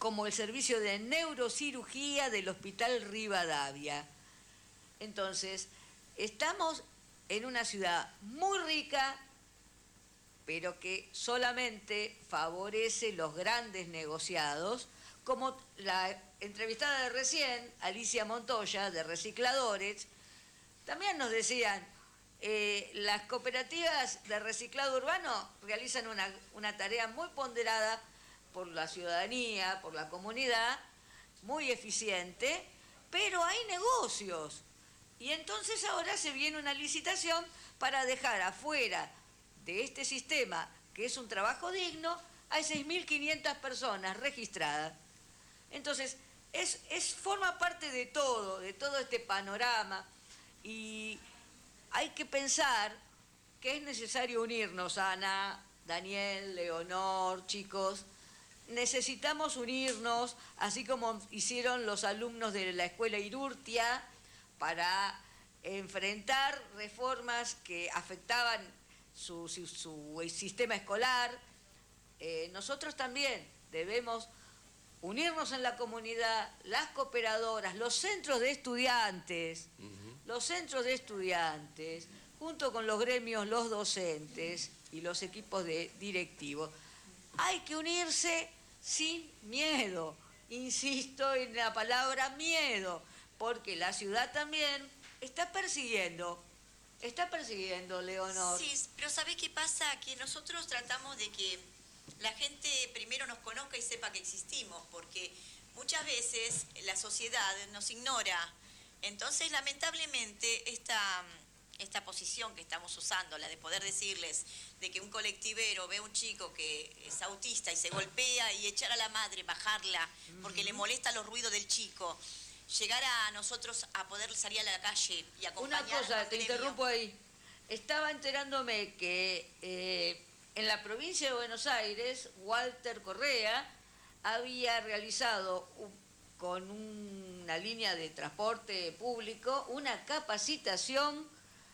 como el servicio de neurocirugía del Hospital Rivadavia. Entonces, estamos en una ciudad muy rica, pero que solamente favorece los grandes negociados, como la entrevistada de recién, Alicia Montoya, de Recicladores, también nos decían, las cooperativas de reciclado urbano realizan una tarea muy ponderada por la ciudadanía, por la comunidad, muy eficiente, pero hay negocios. Y entonces ahora se viene una licitación para dejar afuera de este sistema, que es un trabajo digno, hay 6.500 personas registradas. Entonces, forma parte de todo este panorama, y hay que pensar que es necesario unirnos, Ana, Daniel, Leonor, chicos. Necesitamos unirnos, así como hicieron los alumnos de la escuela Irurtia, para enfrentar reformas que afectaban su sistema escolar. Nosotros también debemos unirnos en la comunidad, las cooperadoras, los centros de estudiantes, junto con los gremios, los docentes y los equipos directivos. Hay que unirse sin miedo, insisto en la palabra miedo, porque la ciudad también está persiguiendo, Leonor. Sí, pero ¿sabés qué pasa? Que nosotros tratamos de que la gente primero nos conozca y sepa que existimos, porque muchas veces la sociedad nos ignora. Entonces, lamentablemente, esta posición que estamos usando, la de poder decirles de que un colectivero ve a un chico que es autista y se golpea y echar a la madre, bajarla, porque le molesta los ruidos del chico, llegar a nosotros a poder salir a la calle y acompañar. Una cosa, te interrumpo ahí. Estaba enterándome que en la provincia de Buenos Aires, Walter Correa había realizado con una línea de transporte público una capacitación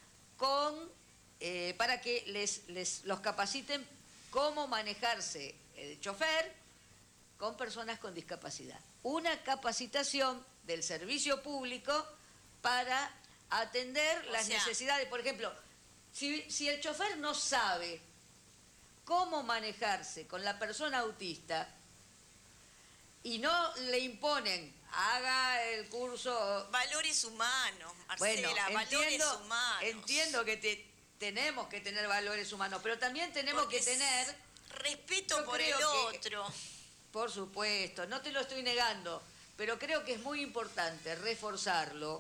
para que los capaciten cómo manejarse el chofer con personas con discapacidad. Una capacitación del servicio público para atender las necesidades. Por ejemplo, si el chofer no sabe cómo manejarse con la persona autista y no le imponen, haga el curso... Valores humanos, Marcela, bueno, valores humanos. Entiendo que tenemos que tener valores humanos, pero también tenemos que tener... respeto por el otro. Por supuesto, no te lo estoy negando, pero creo que es muy importante reforzarlo,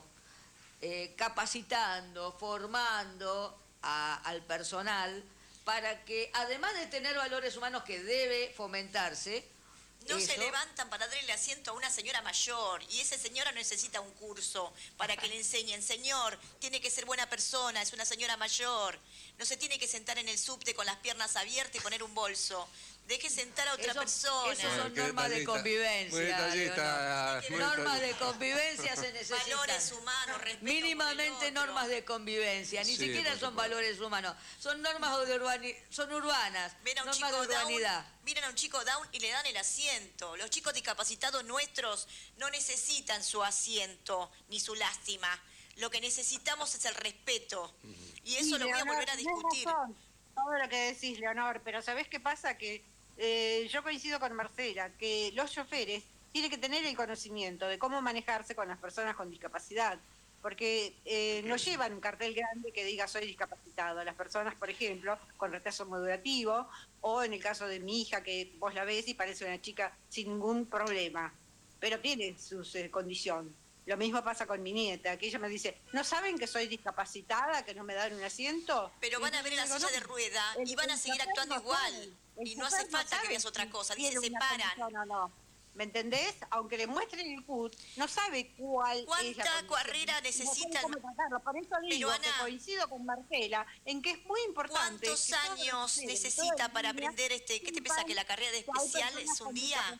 capacitando, formando al personal, para que, además de tener valores humanos que debe fomentarse... No se levantan para darle el asiento a una señora mayor, y esa señora necesita un curso para que le enseñen. Señor, tiene que ser buena persona, es una señora mayor. No se tiene que sentar en el subte con las piernas abiertas y poner un bolso. Deje sentar a otra persona. Esas son normas de convivencia. Normas de convivencia se necesitan. Valores humanos, respeto. Mínimamente normas de convivencia. Ni siquiera son valores humanos. Son normas son urbanas. Normas de urbanidad. Miran a un chico down y le dan el asiento. Los chicos discapacitados nuestros no necesitan su asiento ni su lástima. Lo que necesitamos es el respeto. Y eso lo voy a volver a discutir. Todo lo que decís, Leonor, pero ¿sabés qué pasa? Que yo coincido con Marcela, que los choferes tienen que tener el conocimiento de cómo manejarse con las personas con discapacidad, porque no llevan un cartel grande que diga soy discapacitado. Las personas, por ejemplo, con retraso madurativo, o en el caso de mi hija, que vos la ves y parece una chica sin ningún problema, pero tiene su condición. Lo mismo pasa con mi nieta, que ella me dice, ¿no saben que soy discapacitada, que no me dan un asiento? Pero van a ver la silla de rueda y van a seguir actuando igual. Y no hace falta que veas otra cosa, ni se separan. No. ¿Me entendés? Aunque le muestren el CUT, no sabe cuál es la ¿Cuánta carrera necesitan? Por eso digo que coincido con Marcela en que es muy importante. ¿Cuántos años necesita para aprender ¿Qué te piensa que la carrera de especial es un día?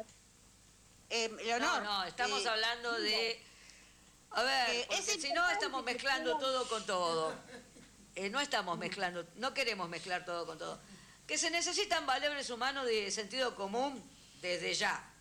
Leonor, no, estamos hablando de... A ver, porque si no estamos mezclando todo con todo. No estamos mezclando, no queremos mezclar todo con todo. Que se necesitan valores humanos de sentido común desde ya.